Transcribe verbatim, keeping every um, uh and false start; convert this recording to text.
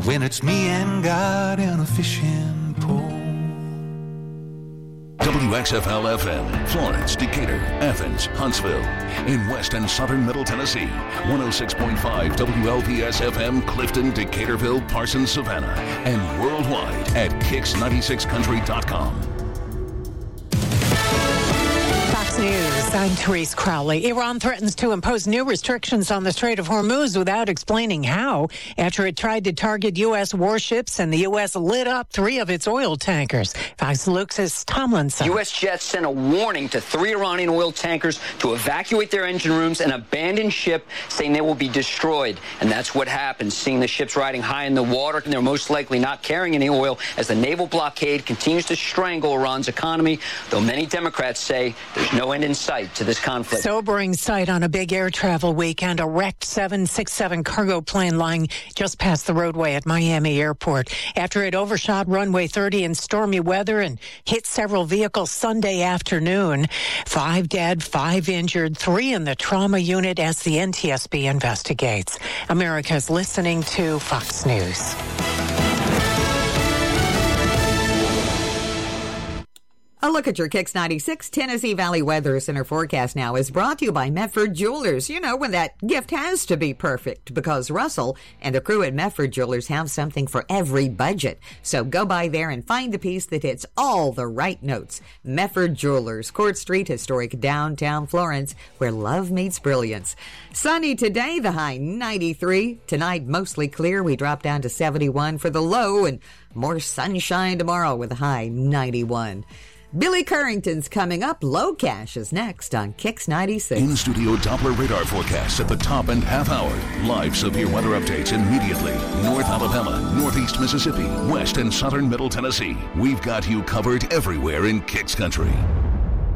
when it's me and God in a fishing pole. W X F L F M, Florence, Decatur, Athens, Huntsville. In West and Southern Middle Tennessee, one oh six point five W L P S F M, Clifton, Decaturville, Parsons, Savannah. And worldwide at kicks ninety-six country dot com. Fox News, I'm Therese Crowley. Iran threatens to impose new restrictions on the Strait of Hormuz without explaining how, after it tried to target U S warships and the U S lit up three of its oil tankers. Fox Luke's Tomlinson. U S jets sent a warning to three Iranian oil tankers to evacuate their engine rooms and abandon ship, saying they will be destroyed. And that's what happened, seeing the ships riding high in the water, and they're most likely not carrying any oil as the naval blockade continues to strangle Iran's economy, though many Democrats say there's no end in sight to this conflict. Sobering sight on a big air travel weekend. A wrecked seven sixty-seven cargo plane lying just past the roadway at Miami Airport after it overshot runway thirty in stormy weather and hit several vehicles Sunday afternoon. Five dead, five injured, three in the trauma unit as the N T S B investigates. America's listening to Fox News. A look at your Kicks ninety-six Tennessee Valley Weather Center forecast now is brought to you by Medford Jewelers. You know, when that gift has to be perfect, because Russell and the crew at Medford Jewelers have something for every budget. So go by there and find the piece that hits all the right notes. Medford Jewelers, Court Street, historic downtown Florence, where love meets brilliance. Sunny today, the high ninety-three. Tonight, mostly clear. We drop down to seventy-one for the low, and more sunshine tomorrow with a high ninety-one. Billy Currington's coming up. Low Cash is next on Kicks ninety-six. In-studio Doppler radar forecasts at the top and half hour. Live severe weather updates immediately. North Alabama, Northeast Mississippi, West and Southern Middle Tennessee. We've got you covered everywhere in Kicks Country.